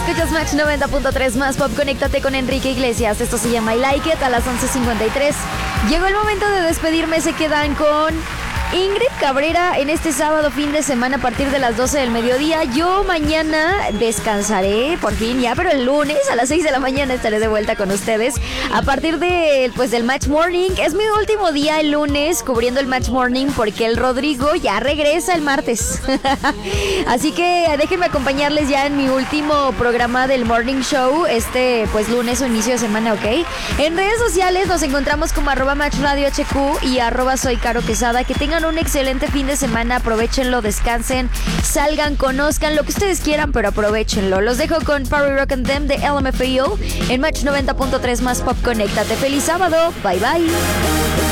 Escuchas Match 90.3 más pop. Conéctate con Enrique Iglesias. Esto se llama I Like It a las 11:53. Llegó el momento de despedirme. Se quedan con Ingrid Cabrera en este sábado fin de semana a partir de las 12 del mediodía. Yo mañana descansaré por fin ya, pero el lunes a las 6 de la mañana estaré de vuelta con ustedes a partir de, del Match Morning. Es mi último día el lunes cubriendo el Match Morning porque el Rodrigo ya regresa el martes. Así que déjenme acompañarles ya en mi último programa del Morning Show, pues lunes o inicio de semana, ¿ok? En redes sociales nos encontramos como @MatchRadioHQ y @SoyCaroQuesada. Que tengan un excelente fin de semana, aprovechenlo, descansen, salgan, conozcan lo que ustedes quieran, pero aprovechenlo. Los dejo con Party Rock and Them de LMFAO en Match 90.3 más pop. Conéctate. Feliz sábado, bye bye.